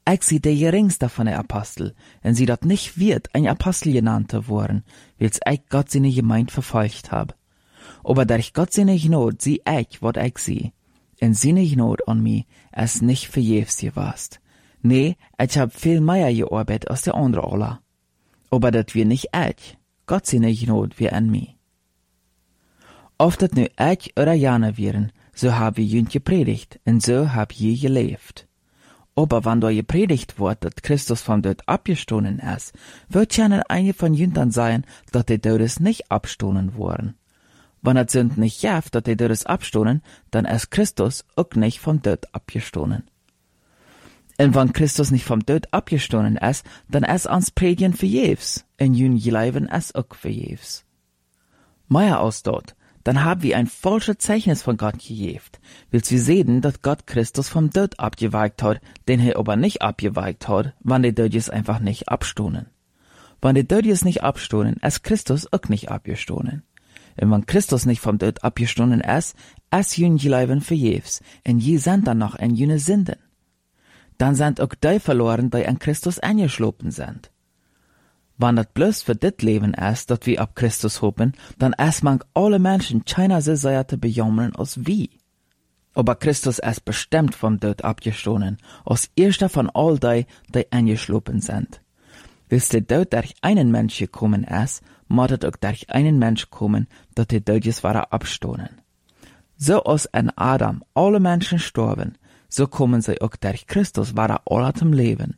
Ich sie der geringste von den Apostel, und sie dat nicht wird ein Apostel genannt worden, weil's ich Gott seine Gemeinde verfolgt hab. Aber durch Gott seine Gnade sie ich, wat ich sie. Und seine Gnade an mir ist nicht vergebens gewesen. Nee, ich hab viel mehr gearbeitet als der andere alle. Aber dat wir nicht ich, Gott seine Gnade wie an mir. Oft dat nu ich oder Jana wären, so hab ich jünd gepredigt, und so hab je gelebt. Aber wenn da gepredigt wird, dass Christus vom Tod abgestoßen ist, wird ja nicht eine von jündern sein, dass die Todes nicht abstoßen worden. Wenn es sind nicht jaft, dass die Todes abstoßen, dann ist Christus auch nicht vom Tod abgestoßen. Und wenn Christus nicht vom Tod abgestoßen ist, dann ist ans Predigen vergebens, und jün Leben ist auch vergebens. Mehr als dort, dann haben wir ein falsches Zeichnis von Gott gegeben, weil wir sehen, dass Gott Christus vom Tod abgeweicht hat, den er aber nicht abgeweicht hat, wenn die Dödjes einfach nicht abstoßen. Wenn die Dödjes nicht abstoßen, ist Christus auch nicht abgestoßen. Und wenn Christus nicht vom Tod abgestoßen ist jün Leben vergebens, und je sind dann noch in jüne Sünden. Dann sind auch die verloren, die an Christus eingeschlopen sind. Wenn das bloß für dit Leben ist, dat wir ab Christus hoffen, dann ist man alle Menschen keiner so sehr zu bejammern als wie. Aber Christus ist bestimmt vom Tod abgestoßen, als erster von all die eingeschlopen sind. Wils der Tod durch einen Mensch gekommen ist, muss es auch durch einen Mensch kommen, dat die Todjes waren abstoßen. So als in Adam alle Menschen sterben, so kommen sie auch durch Christus waren alle zum Leben.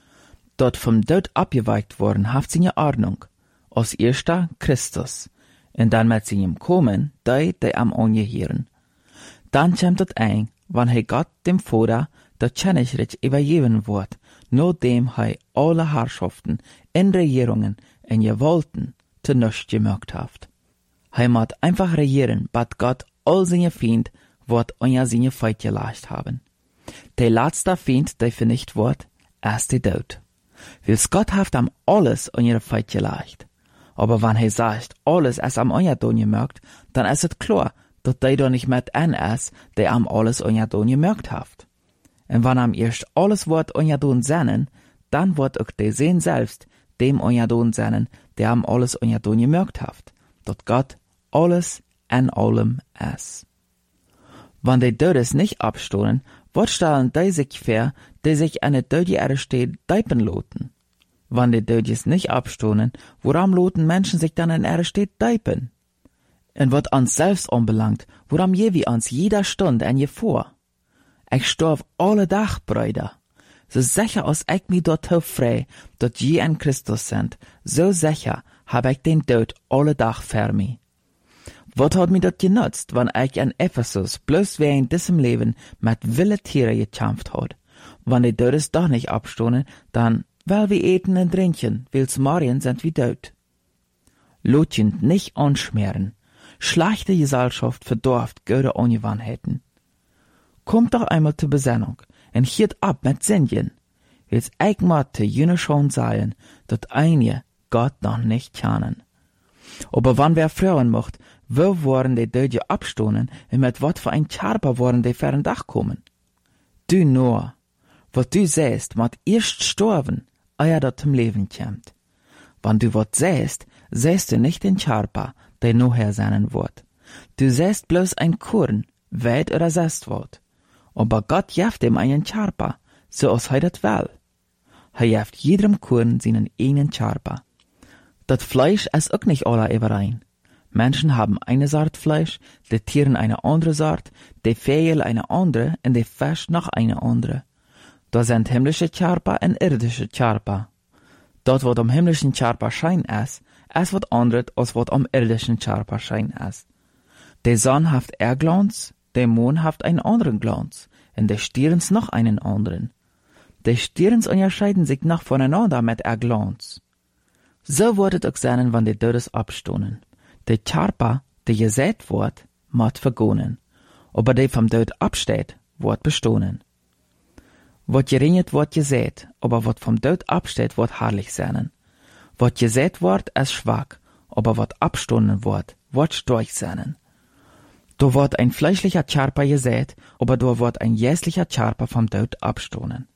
Dort vom Tod abgeweicht worden, haft sie in Ordnung. Als erster Christus. Und dann mit sie ihm kommen, die am ungehören. Dann kommt es ein, wann he Gott dem Vater das Königreich übergeben wird, nur dem he alle Herrschaften in Regierungen und Gewalten zu nichts gemacht hat. He muss einfach regieren, bat Gott all seine Feind wird unter seine Feind gelegt haben. Der letzte Feind, der vernichtet wird, ist der Tod. Wils Gott haft am alles an ihre Feit gelegt. Aber wenn er sagt, alles ist am Onyadon gemerkt, dann ist es klar, dass der da nicht mit ein ist, der am alles Onyadon gemerkt haft. Und wenn am erst alles wird Onyadon sennen, dann wird auch der Sehn selbst dem Onyadon sennen, der am alles Onyadon gemerkt haft, dass Gott alles in allem ist. Wenn die Todes nicht abstoßen, wat stellen die sich vor, die sich an der Dödje Erde deipen loten? Wenn die Dödjes nicht abstoßen, woran loten Menschen sich dann in Erde deipen? Und wat uns selbst anbelangt, woran je wie uns jeder Stunde en je vor? Ich storf alle Tag, Brüder. So sicher als ich mich dort frei, dat je in Christus sind, so sicher hab ich den Tod alle Tag für mich. Wat hat mir dat genutzt, wenn ich in Ephesus bloß wie in diesem Leben mit wilde Tiere gekämpft hat? Wenn die Todes doch nicht abstoßen, dann, weil wir eten und trinken, weil's morgen sind wir tot. Lotjend nicht anschmieren. Schlechte Gesellschaft verdorft gute Ungewohnheiten. Kommt doch einmal zur Besinnung und hiert ab mit Sündigen, weil's ich motte jene schon sein, dat einige Gott noch nicht kennen. Aber wann wer fragen mocht, wo worden die Dödje abstoßen und mit wat für ein Charper worden die für ein Dach kommen? Du nur, wat du säst, mat erst sterben, ehe dat zum Leben kommt. Wann du wat säst, säst du nicht den Charper, der nachher sein wird. Du säst bloß ein Korn, weit oder säst wird. Aber Gott jaft dem einen Charper, so als er dat will. Er jaft jedem Korn seinen eigenen Charper. Das Fleisch ist auch nicht alle überein. Menschen haben eine Sort Fleisch, die Tieren eine andere Sort, die Vögel eine andere und die Fisch noch eine andere. Da sind himmlische Charper und irdische Charper. Dort, wo am himmlischen Charper Schein ist was anderes, als was am irdischen Charper Schein ist. Der Sonne haft Glanz, der Mond haft einen anderen Glanz, und der Stirns noch einen anderen. Die Stirns unterscheiden sich noch voneinander mit Glanz. So wird es auch sein, wenn die Todes abstoßen. Der Charper, der gesät wird, muss vergonnen. Aber der vom Tod absteht, wird bestohlen. Wat geringet wird gesät, aber wat vom Tod absteht, wird herrlich sein. Wat gesät wird, ist schwach, aber wat abstohlen wird stark sein. Da wird ein fleischlicher Charper gesät, aber da wird ein jässlicher Charper vom Tod abstohlen.